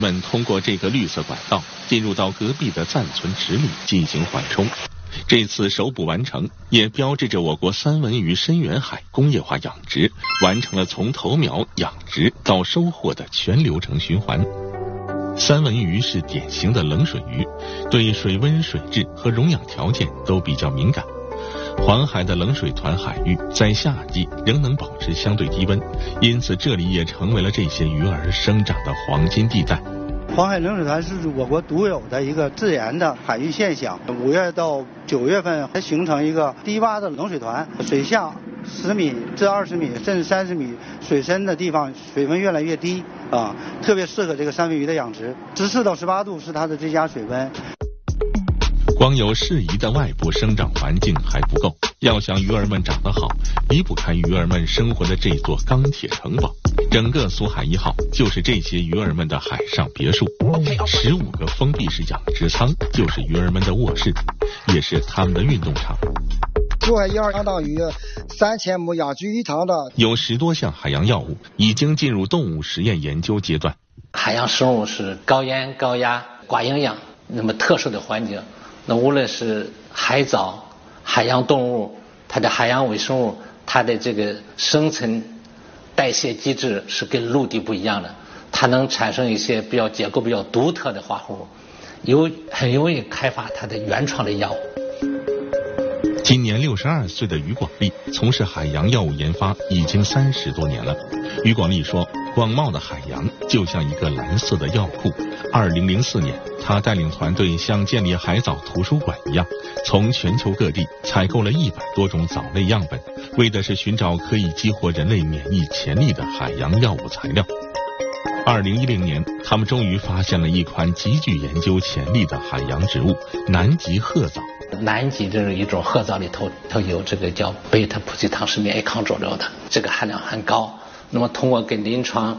们通过这个绿色管道进入到隔壁的暂存池里进行缓冲。这次首捕完成，也标志着我国三文鱼深远海工业化养殖完成了从投苗、养殖到收获的全流程循环。三文鱼是典型的冷水鱼，对水温、水质和溶养条件都比较敏感。黄海的冷水团海域在夏季仍能保持相对低温，因此这里也成为了这些鱼儿生长的黄金地带。 黄海冷水团是我国独有的一个自然的海域现象，5月到9月份还形成一个低洼的冷水团，水下10米至20米甚至30米水深的地方水温越来越低特别适合这个三文鱼的养殖。14到18度是它的最佳水温。 光有适宜的外部生长环境还不够，要想鱼儿们长得好，离不开鱼儿们生活的这座钢铁城堡。整个苏海1号就是这些鱼儿们的海上别墅，15个封闭式养殖舱就是鱼儿们的卧室，也是他们的运动场。 苏海1号相当于3000亩养殖鱼塘的， 有10多项海洋药物已经进入动物实验研究阶段。 海洋生物是高盐、高压、寡营养，那么特殊的环境。那无论是海藻、海洋动物，它的海洋微生物，它的这个生存代谢机制是跟陆地不一样的，它能产生一些结构比较独特的化合物，很容易开发它的原创的药物。 今年62岁的于广利从事海洋药物研发已经30多年了。于广利说，广袤的海洋就像一个蓝色的药库。2004年，他带领团队像建立海藻图书馆一样，从全球各地采购了100多种藻类样本，为的是寻找可以激活人类免疫潜力的海洋药物材料。2010年，他们终于发现了一款极具研究潜力的海洋植物——南极褐藻。 南极这是一种褐藻里头有这个叫贝塔葡聚糖是免疫抗肿瘤的，这个含量很高。那么通过跟临床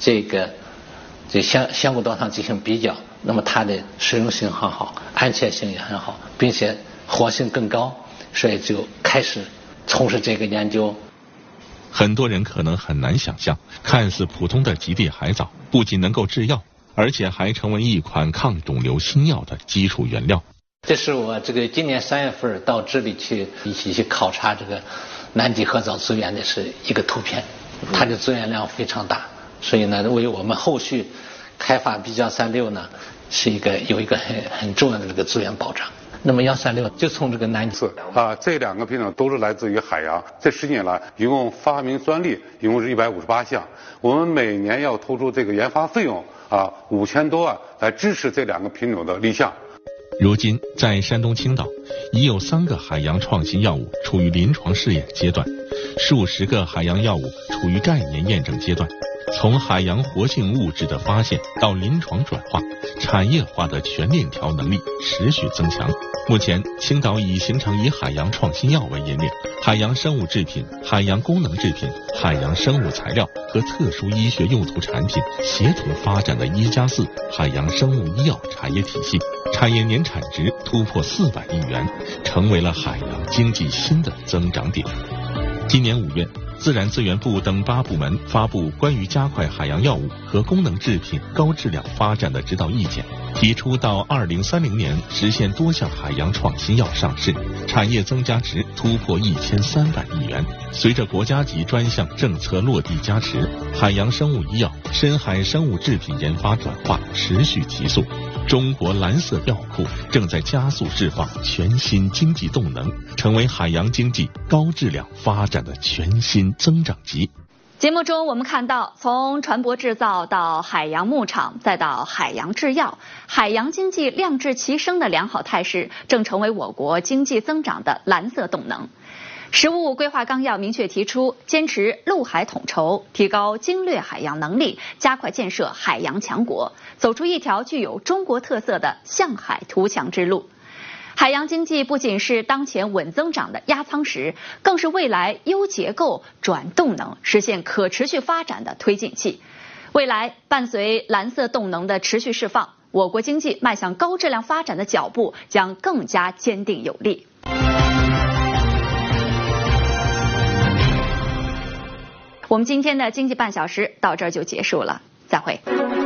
香菇多糖进行比较，那么它的实用性很好，安全性也很好，并且活性更高，所以就开始从事这个研究。 很多人可能很难想象，看似普通的极地海藻不仅能够制药，而且还成为一款抗肿瘤新药的基础原料。 这是我今年3月份到智利去一起去考察这个南极褐藻资源的是一个图片，它的资源量非常大，所以呢，为我们后续开发 B136呢是有一个很重要的这个资源保障。那么136就从这个南极这2个品种都是来自于海洋。这10年来，一共发明专利一共是158项，我们每年要投出这个研发费用5000多万来支持这2个品种的立项。 如今，在山东青岛，已有3个海洋创新药物处于临床试验阶段，数十个海洋药物处于概念验证阶段。从海洋活性物质的发现到临床转化，产业化的全链条能力持续增强。目前，青岛已形成以海洋创新药为引领，海洋生物制品、海洋功能制品、海洋生物材料和特殊医学用途产品协同发展的1+4海洋生物医药产业体系，产业年产值突破400亿元，成为了海洋经济新的增长点。今年5月，自然资源部等8部门发布关于加快海洋药物和功能制品高质量发展的指导意见，提出到2030年实现多项海洋创新药上市，产业增加值突破1300亿元。随着国家级专项政策落地加持，海洋生物医药、深海生物制品研发转化持续提速。中国蓝色药库正在加速释放全新经济动能，成为海洋经济高质量发展的全新增长极。 节目中我们看到，从船舶制造到海洋牧场，再到海洋制药，海洋经济亮质齐升的良好态势，正成为我国经济增长的蓝色动能。“十五五”规划纲要明确提出，坚持陆海统筹，提高经略海洋能力，加快建设海洋强国，走出一条具有中国特色的向海图强之路。海洋经济不仅是当前稳增长的压舱石，更是未来优结构转动能、实现可持续发展的推进器。未来伴随蓝色动能的持续释放，我国经济迈向高质量发展的脚步将更加坚定有力。我们今天的经济半小时到这儿就结束了，再会。